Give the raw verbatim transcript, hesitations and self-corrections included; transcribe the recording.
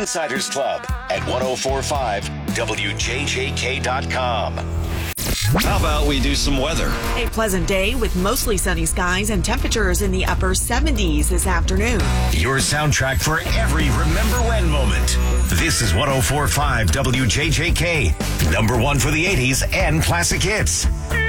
Insiders Club at ten forty-five W J J K dot com. How about we do some weather? A pleasant day with mostly sunny skies and temperatures in the upper seventies this afternoon. Your soundtrack for every Remember When moment. This is ten forty-five W J J K, number one for the eighties and classic hits.